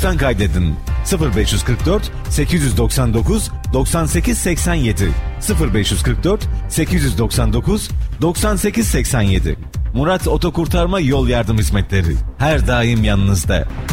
lütfen kaydedin. 0544 899 9887 0544 899 9887. Murat Otokurtarma Yol Yardım Hizmetleri. Her daim yanınızda.